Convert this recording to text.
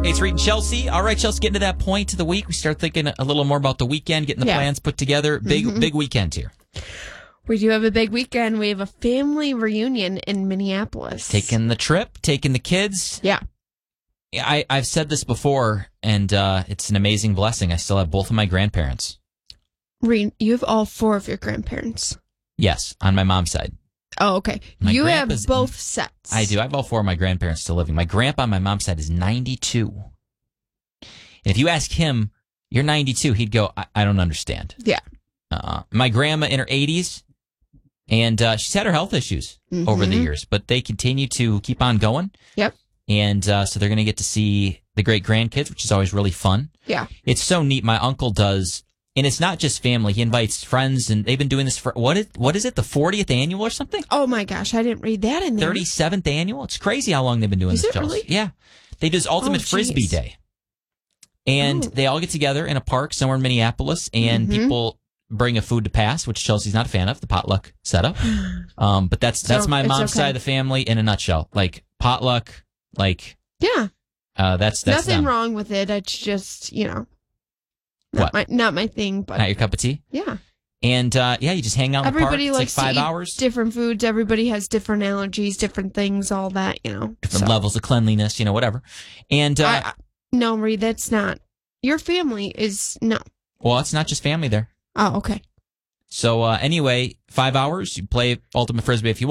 Hey, it's Reed and Chelsea. All right, Chelsea, getting to that point of the week. We start thinking a little more about the weekend, getting the plans put together. Big weekend here. We do have a big weekend. We have a family reunion in Minneapolis. Taking the trip, taking the kids. Yeah. I've said this before, and it's an amazing blessing. I still have both of my grandparents. Reed, you have all 4 of your grandparents. Yes, on my mom's side. Oh, okay. You have both sets. I do. I have all 4 of my grandparents still living. My grandpa on my mom's side is 92. And if you ask him, you're 92, he'd go, I don't understand. Yeah. My grandma in her 80s, and she's had her health issues over the years, but they continue to keep on going. Yep. And so they're going to get to see the great-grandkids, which is always really fun. Yeah. It's so neat. My uncle does, and it's not just family. He invites friends, and they've been doing this for, what is it, the 40th annual or something? Oh, my gosh. I didn't read that in there. 37th annual? It's crazy how long they've been doing Is this, it really? Yeah. They do this Ultimate Frisbee Day. And they all get together in a park somewhere in Minneapolis, and people bring a food to pass, which Chelsea's not a fan of, the potluck setup. But that's my mom's side of the family in a nutshell. Like, potluck, like... Yeah. That's nothing them. wrong with it. It's just, not my thing. But not your cup of tea? Yeah. And, you just hang out in the park. Everybody likes it's like 5 to eat hours. Different foods. Everybody has different allergies, different things, all that, Different levels of cleanliness, whatever. And, no, Marie, that's not. Your family is, no. Well, it's not just family there. Oh, okay. So, anyway, 5 hours. You play Ultimate Frisbee if you want.